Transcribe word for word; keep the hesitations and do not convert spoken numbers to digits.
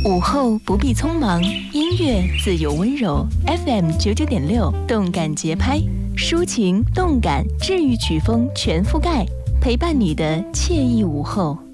午后不必匆忙，音乐自有温柔。F M 九九点六，动感节拍，抒情动感治愈曲风全覆盖，陪伴你的惬意午后。